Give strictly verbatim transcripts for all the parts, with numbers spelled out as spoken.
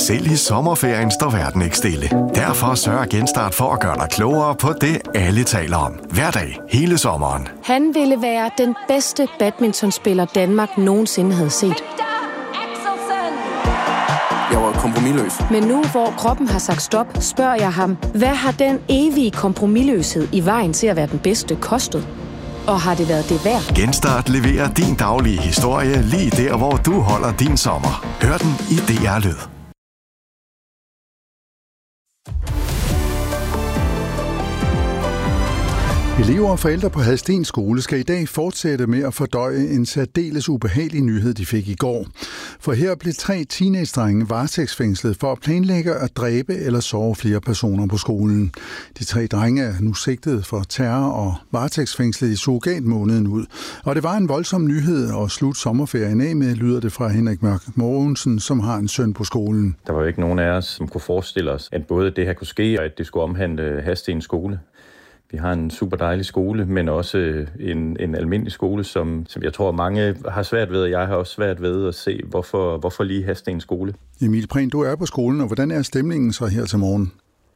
Selv i sommerferien står verden ikke stille. Derfor sørger Genstart for at gøre dig klogere på det, alle taler om. Hver dag, hele sommeren. Han ville være den bedste badmintonspiller, Danmark nogensinde havde set. Jeg var kompromisløs. Men nu, hvor kroppen har sagt stop, spørger jeg ham, hvad har den evige kompromisløshed i vejen til at være den bedste kostet? Og har det været det værd? Genstart leverer din daglige historie lige der, hvor du holder din sommer. Hør den i D R Lyd. Elever og forældre på Hadsten Skole skal i dag fortsætte med at fordøje en særdeles ubehagelig nyhed, de fik i går. For her blev tre teenage-drenge varetægtsfængslet for at planlægge at dræbe eller såre flere personer på skolen. De tre drenge er nu sigtet for terror og varetægtsfængslet i surrogatmåneden ud. Og det var en voldsom nyhed at slutte sommerferien af med, lyder det fra Henrik Mørk Mogensen, som har en søn på skolen. Der var jo ikke nogen af os, som kunne forestille os, at både det her kunne ske, og at det skulle omhandle Hadsten Skole. Vi har en super dejlig skole, men også en, en almindelig skole, som, som jeg tror mange har svært ved, og jeg har også svært ved at se, hvorfor, hvorfor lige Hadsten Skole. Emil Prehn, du er på skolen, og hvordan er stemningen så her til morgen?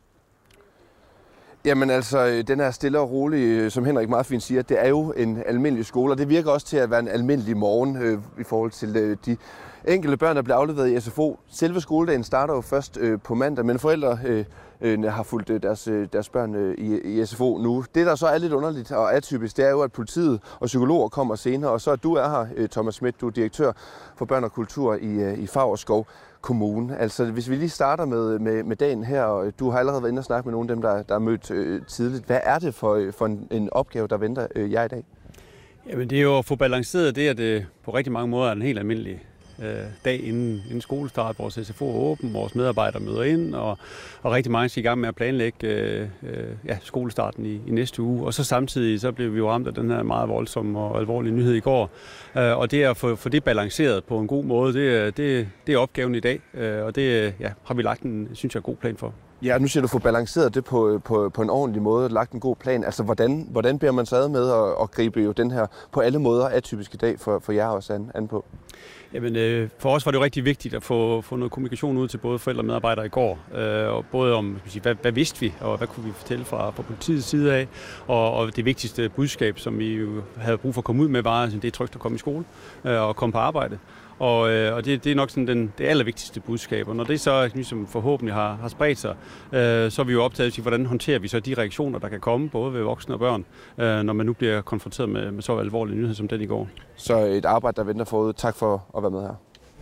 Jamen altså, den er stille og rolig, som Henrik meget fint siger. Det er jo en almindelig skole, og det virker også til at være en almindelig morgen øh, i forhold til øh, de enkelte børn, der bliver afleveret i S F O. Selve skoledagen starter jo først øh, på mandag, men forældre øh, øh, har fulgt øh, deres, øh, deres børn øh, i, i S F O nu. Det, der så er lidt underligt og atypisk, det er jo, at politiet og psykologer kommer senere, og så er du er her, øh, Thomas Schmidt, du er direktør for børn og kultur i, øh, i Favrskov Kommune. Altså, hvis vi lige starter med, med, med dagen her, og du har allerede været inde og snakke med nogle af dem, der, der er mødt øh, tidligt. Hvad er det for, for en, en opgave, der venter øh, jer i dag? Jamen, det er jo at få balanceret det, at det på rigtig mange måder er en helt almindelig øh, dag inden, inden skolestart. Vores S F O er åben, vores medarbejdere møder ind, og, og rigtig mange skal i gang med at planlægge øh, ja, skolestarten i, i næste uge. Og så samtidig så blev vi jo ramt af den her meget voldsomme og alvorlige nyhed i går. Øh, og det at få, få det balanceret på en god måde, det, det, det er opgaven i dag, øh, og det ja, har vi lagt en, synes jeg, god plan for. Ja, nu siger du, få balanceret det på, på, på en ordentlig måde, lagt en god plan. Altså, hvordan, hvordan bliver man så ad med at, at gribe jo den her på alle måder atypiske dag for, for jer også an, an på? Jamen, øh, for os var det jo rigtig vigtigt at få, få noget kommunikation ud til både forældre og medarbejdere i går. Øh, og både om, sige, hvad, hvad vidste vi, og hvad kunne vi fortælle fra, fra politiets side af. Og, og det vigtigste budskab, som vi jo havde brug for at komme ud med, var, at det er trygt at komme i skole øh, og komme på arbejde. Og, øh, og det, det er nok sådan den, det allervigtigste budskab. Og når det så ligesom forhåbentlig har, har spredt sig, øh, så er vi jo optaget til, hvordan håndterer vi så de reaktioner, der kan komme, både ved voksne og børn, øh, når man nu bliver konfronteret med, med så alvorlig nyhed som den i går. Så et arbejde, der venter forud. Tak for at være med her.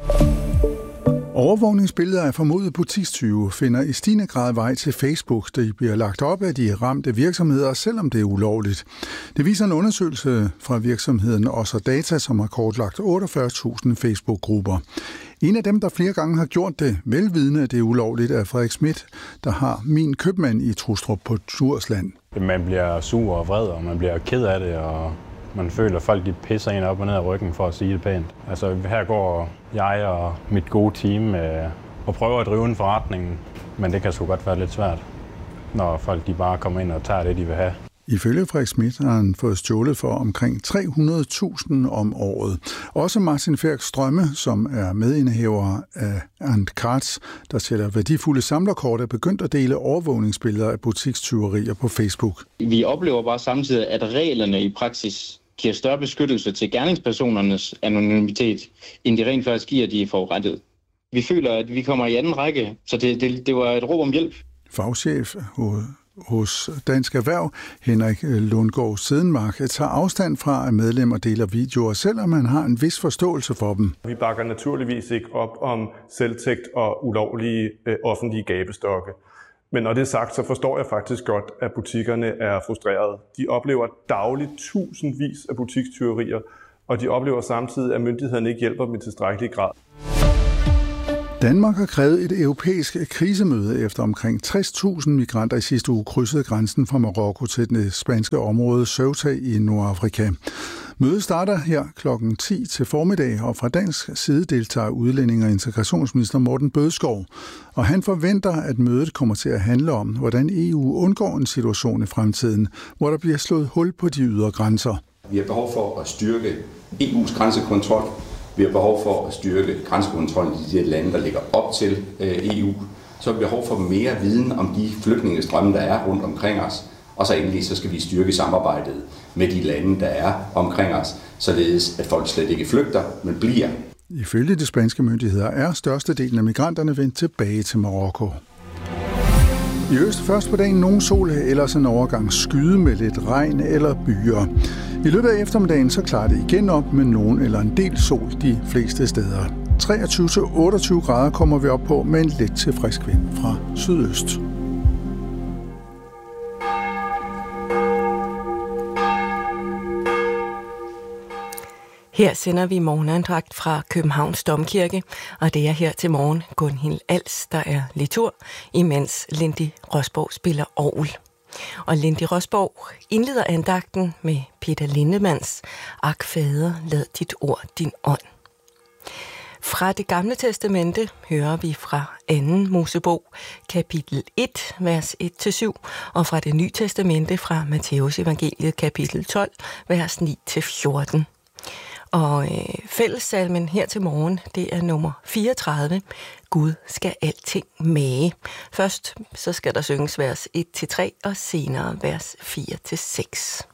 Overvågningsbilleder af formodede butikstyve finder i stigende grad vej til Facebook. De bliver lagt op af de ramte virksomheder, selvom det er ulovligt. Det viser en undersøgelse fra virksomheden Også Data, som har kortlagt otteogfyrre tusind Facebook-grupper. En af dem, der flere gange har gjort det velvidende, at det er ulovligt, er Frederik Schmidt, der har Min Købmand i Trustrup på Djursland. Man bliver sur og vred, og man bliver ked af det, og man føler, at folk de pisser en op og ned ad ryggen, for at sige det pænt. Altså, her går jeg og mit gode team øh, og prøver at drive en forretning, men det kan sgu godt være lidt svært, når folk de bare kommer ind og tager det, de vil have. Ifølge Frederik Schmidt har han fået stjålet for omkring tre hundrede tusind om året. Også Martin Færk Strømme, som er medindehaver af And Cards, der sælger værdifulde samlerkort, er begyndt at dele overvågningsbilleder af butikstyverier på Facebook. Vi oplever bare samtidig, at reglerne i praksis giver større beskyttelse til gerningspersonernes anonymitet, end de rent faktisk giver de forurettede. Vi føler, at vi kommer i anden række, så det, det, det var et råb om hjælp. Fagchef hos Dansk Erhverv, Henrik Lundgaard Sedenmark, tager afstand fra, at medlemmer deler videoer, selvom man har en vis forståelse for dem. Vi bakker naturligvis ikke op om selvtægt og ulovlige øh, offentlige gabestokke. Men når det er sagt, så forstår jeg faktisk godt, at butikkerne er frustrerede. De oplever dagligt tusindvis af butikstyverier, og de oplever samtidig, at myndighederne ikke hjælper dem i tilstrækkelig grad. Danmark har krævet et europæisk krisemøde efter omkring tres tusind migranter i sidste uge krydsede grænsen fra Marokko til det spanske område Ceuta i Nordafrika. Mødet starter her klokken ti til formiddag, og fra dansk side deltager udlænding- og integrationsminister Morten Bødskov. Og han forventer, at mødet kommer til at handle om, hvordan E U undgår en situation i fremtiden, hvor der bliver slået hul på de ydre grænser. Vi har behov for at styrke E U's grænsekontrol, Vi har behov for at styrke grænsekontrollen i de lande, der ligger op til E U. Så har vi behov for mere viden om de flygtningestrømme, der er rundt omkring os. Og så endelig så skal vi styrke samarbejdet med de lande, der er omkring os, således at folk slet ikke flygter, men bliver. Ifølge de spanske myndigheder er størstedelen af migranterne vendt tilbage til Marokko. I øst først på dagen nogen sol, ellers en overgang skyde med lidt regn eller byer. I løbet af eftermiddagen så klarer det igen op med nogen eller en del sol de fleste steder. treogtyve til otteogtyve grader kommer vi op på med en let til frisk vind fra sydøst. Her sender vi morgenandagt fra Københavns Domkirke, og det er her til morgen Gunhild Als, der er litur, imens Lindy Rosborg spiller orgel. Og Lindy Rosborg indleder andagten med Peter Lindemanns Ak fader, lad dit ord din ånd. Fra det gamle testamente hører vi fra anden Mosebog, kapitel et, vers et til syv, og fra det nye testamente fra Matteus evangeliet, kapitel tolv, vers ni til fjorten. Og øh, fællessalmen her til morgen, det er nummer fireogtredive. Gud skal alting mage. Først så skal der synges vers et til tre, og senere vers fire til seks.